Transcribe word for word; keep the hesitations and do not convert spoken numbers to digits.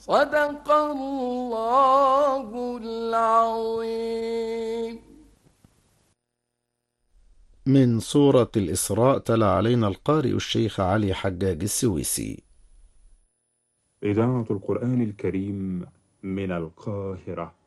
صدق الله العظيم. من سورة الإسراء تلا علينا القارئ الشيخ علي حجاج السويسي. إذاعة القرآن الكريم من القاهرة.